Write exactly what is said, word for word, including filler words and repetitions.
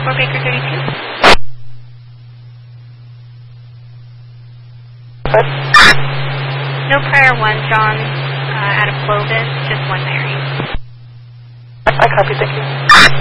for Baker thirty-two. What? No prior one, John, uh, out of Clovis, just one Mary. I copy, thank you.